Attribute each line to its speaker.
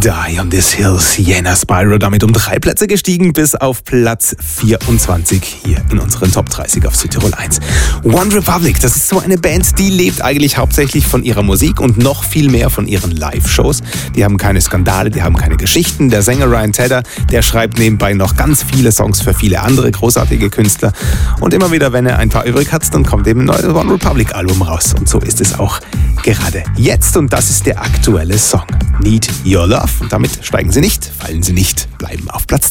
Speaker 1: Die on this hill, Sienna Spyro, damit um 3 Plätze gestiegen bis auf Platz 24 hier in unseren Top 30 auf Südtirol 1. One Republic, das ist so eine Band, die lebt eigentlich hauptsächlich von ihrer Musik und noch viel mehr von ihren Live-Shows. Die haben keine Skandale, die haben keine Geschichten. Der Sänger Ryan Tedder, der schreibt nebenbei noch ganz viele Songs für viele andere großartige Künstler. Und immer wieder, wenn er ein paar übrig hat, dann kommt eben ein neues One Republic Album raus. Und so ist es auch gerade jetzt. Und das ist der aktuelle Song. Need Your Love. Und damit steigen sie nicht, fallen sie nicht, bleiben auf Platz 3.